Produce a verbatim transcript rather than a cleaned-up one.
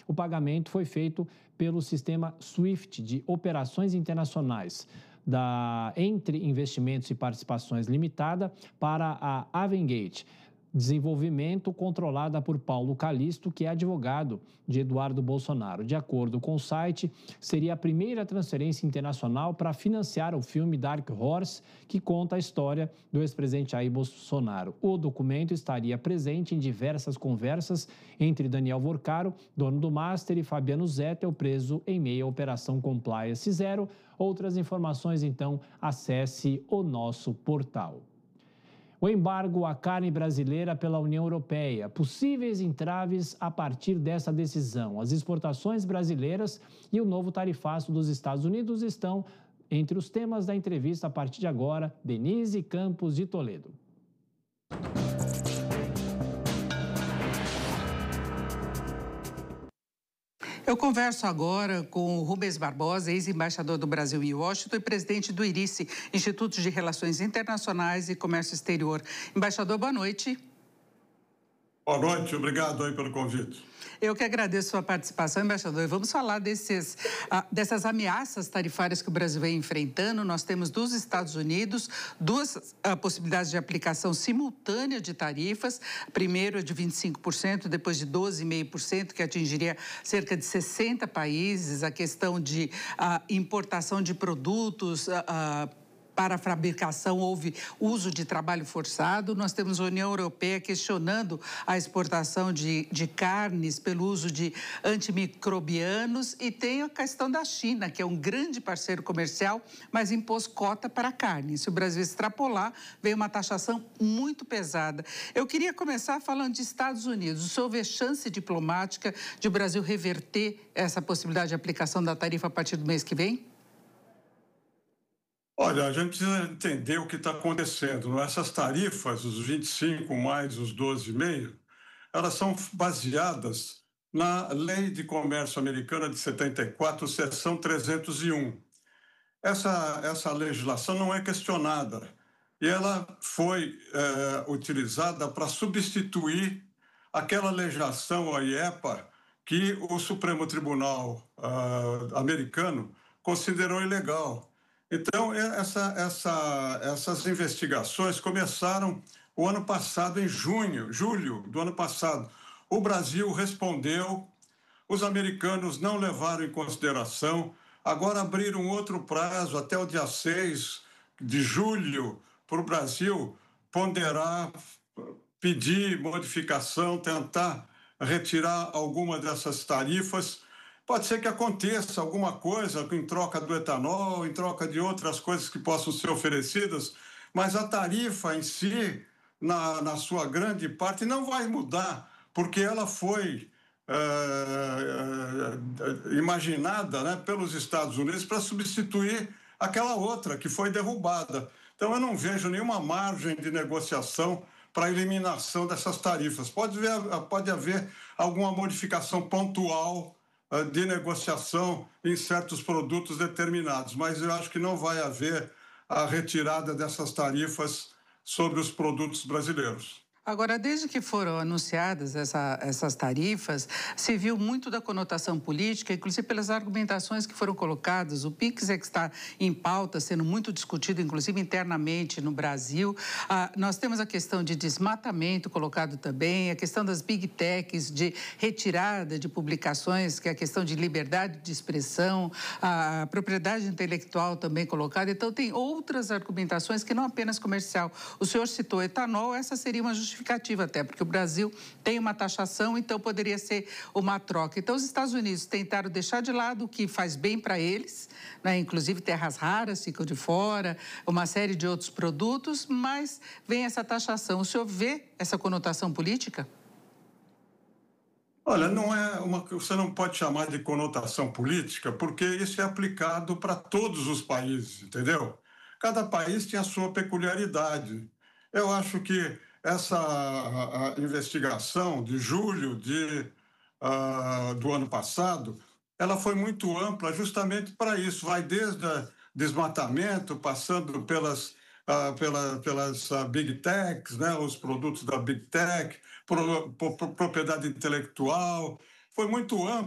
O pagamento foi feito pelo sistema SWIFT de operações internacionais da Entre Investimentos e Participações Limitada para a Avengate Desenvolvimento, controlada por Paulo Calisto, que é advogado de Eduardo Bolsonaro. De acordo com o site, seria a primeira transferência internacional para financiar o filme Dark Horse, que conta a história do ex-presidente Jair Bolsonaro. O documento estaria presente em diversas conversas entre Daniel Vorcaro, dono do Master, e Fabiano Zettel, preso em meio à Operação Compliance Zero. Outras informações, então, acesse o nosso portal. O embargo à carne brasileira pela União Europeia, possíveis entraves a partir dessa decisão. As exportações brasileiras e o novo tarifaço dos Estados Unidos estão entre os temas da entrevista a partir de agora. Denise Campos de Toledo. Eu converso agora com o Rubens Barbosa, ex-embaixador do Brasil em Washington e presidente do IRICE, Instituto de Relações Internacionais e Comércio Exterior. Embaixador, boa noite. Boa noite, obrigado aí pelo convite. Eu que agradeço a sua participação, embaixador. Vamos falar desses, uh, dessas ameaças tarifárias que o Brasil vem enfrentando. Nós temos dos Estados Unidos duas uh, possibilidades de aplicação simultânea de tarifas. Primeiro de vinte e cinco por cento, depois de doze vírgula cinco por cento, que atingiria cerca de sessenta países. A questão de uh, importação de produtos... Uh, uh, Para a fabricação houve uso de trabalho forçado. Nós temos a União Europeia questionando a exportação de, de carnes pelo uso de antimicrobianos, e tem a questão da China, que é um grande parceiro comercial, mas impôs cota para a carne. Se o Brasil extrapolar, vem uma taxação muito pesada. Eu queria começar falando de Estados Unidos. O senhor vê chance diplomática de o Brasil reverter essa possibilidade de aplicação da tarifa a partir do mês que vem? Olha, a gente precisa entender o que está acontecendo. Essas tarifas, os vinte e cinco mais os doze vírgula cinco, elas são baseadas na Lei de Comércio Americana de setenta e quatro, seção trezentos e um. Essa, essa legislação não é questionada e ela foi é, utilizada para substituir aquela legislação, a I E P A, que o Supremo Tribunal uh, americano considerou ilegal. Então, essa, essa, essas investigações começaram o ano passado, em junho, julho do ano passado. O Brasil respondeu, os americanos não levaram em consideração, agora abriram outro prazo, até o dia seis de julho, para o Brasil ponderar, pedir modificação, tentar retirar alguma dessas tarifas. Pode ser que aconteça alguma coisa em troca do etanol, em troca de outras coisas que possam ser oferecidas, mas a tarifa em si, na, na sua grande parte, não vai mudar, porque ela foi é, é, imaginada, né, pelos Estados Unidos para substituir aquela outra que foi derrubada. Então, eu não vejo nenhuma margem de negociação para a eliminação dessas tarifas. Pode haver, pode haver alguma modificação pontual de negociação em certos produtos determinados, mas eu acho que não vai haver a retirada dessas tarifas sobre os produtos brasileiros. Agora, desde que foram anunciadas essa, essas tarifas, se viu muito da conotação política, inclusive pelas argumentações que foram colocadas. O PIX é que está em pauta, sendo muito discutido, inclusive internamente no Brasil. Ah, nós temos a questão de desmatamento colocado também, a questão das big techs, de retirada de publicações, que é a questão de liberdade de expressão, a propriedade intelectual também colocada. Então, tem outras argumentações que não apenas comercial. O senhor citou etanol, essa seria uma justificativa até, porque o Brasil tem uma taxação, então poderia ser uma troca. Então, os Estados Unidos tentaram deixar de lado o que faz bem para eles, né? Inclusive terras raras ficam de fora, uma série de outros produtos, mas vem essa taxação. O senhor vê essa conotação política? Olha, não é uma, você não pode chamar de conotação política, porque isso é aplicado para todos os países, entendeu? Cada país tem a sua peculiaridade. Eu acho que essa a, a investigação de julho de, uh, do ano passado, ela foi muito ampla justamente para isso. Vai desde o desmatamento, passando pelas, uh, pela, pelas uh, big techs, né, os produtos da big tech, pro, pro, propriedade intelectual. Foi muito amplo.